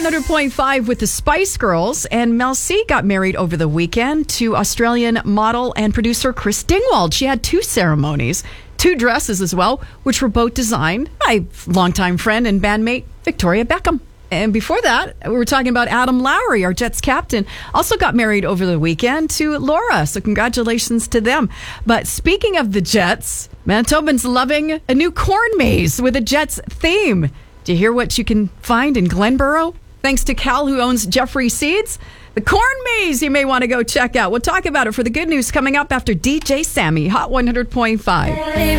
100.5 with the Spice Girls, and Mel C got married over the weekend to Australian model and producer Chris Dingwald. She had 2 ceremonies, 2 dresses as well, which were both designed by longtime friend and bandmate Victoria Beckham. And before that, we were talking about Adam Lowry, our Jets captain, also got married over the weekend to Laura. So congratulations to them. But speaking of the Jets, Manitobans loving a new corn maze with a Jets theme. Do you hear what you can find in Glenboro? Thanks to Cal, who owns Jeffrey Seeds. The corn maze you may want to go check out. We'll talk about it for the good news coming up after DJ Sammy, Hot 100.5.